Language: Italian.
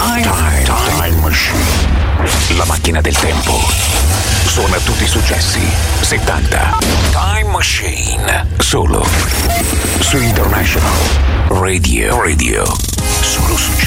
Time Machine. La macchina del tempo. Suona tutti i successi 70. Time Machine. Solo su International Radio. Solo successi.